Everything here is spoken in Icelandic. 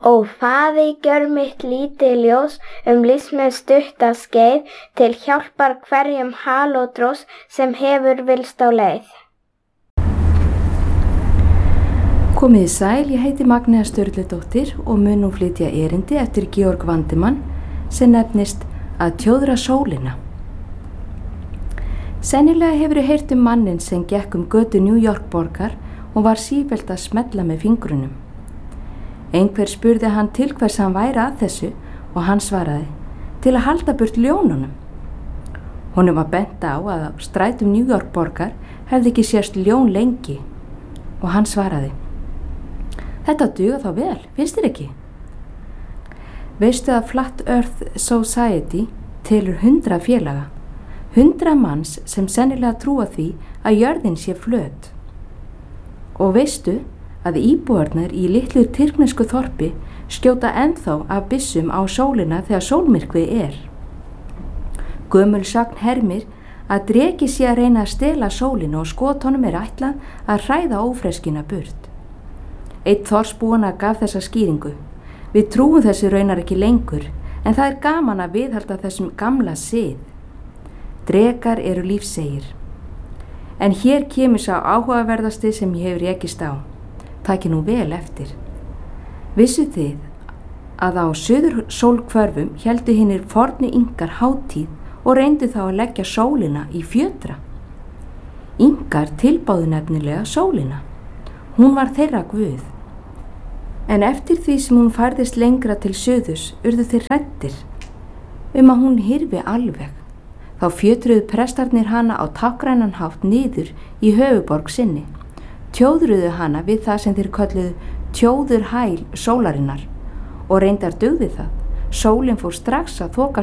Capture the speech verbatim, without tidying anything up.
Ó Faðir, gjör mitt lítið ljós um lífsmið stutta skeið til hjálpar hverjum halódrós sem hefur vilst á leið. Komiði sæl, ég heiti Magnea Sturludóttir og mun nú flytja erindi eftir Georg Vandemann sem nefnist Að tjóðra sólina. Sennilega hefurðu heyrt um manninn sem gekk um götu New York borgar og var sífellt að smella með fingrunum. Einhver spurði hann til hvers hann væri að þessu og hann svaraði, til að halda burt ljónunum. Honum var bent á að á strætum New York borgar hefði ekki sést ljón lengi og hann svaraði, þetta duga þá vel, finnst þér ekki? Veistu að Flat Earth Society telur hundra félaga, hundra manns sem sennilega trúa því að jörðin sé flöt. Og veistu að íbúarnir í litlu tyrknesku þorpi skjóta ennþá af byssum á sólina þegar sólmyrkvi er. Gömul sagn hermir að dreki sé að reyna að stela sólinu og skotunum er ætlað að hræða ófreskina burt. Einn þorpsbúanna gaf þessa skýringu. Við trúum þessi raunar ekki lengur, en það er gaman að viðhalda þessum gamla sið. Drekar eru lífsegir. En hér kemur sá áhugaverðasti sem ég hefur rekist á. Taki nú vel eftir. Vissu þið að á suður sólhvörfum héldu hinnir forni Inkar hátíð og reyndu þá að leggja sólina í fjötra. Inkar tilbáðu nefnilega sólina. Hún var þeirra guð. En eftir því sem hún færðist lengra til suðurs urðu þeir hræddir um að hún hyrfi alveg. Þá fjötruðu prestarnir hana á tákgrænan hátt niður í höfuborg sinni. Tjóðruðu hana við það sem þeir kölluðu tjóðurhæl sólarinnar og reyndar dugði það. Sólin fór strax að þoka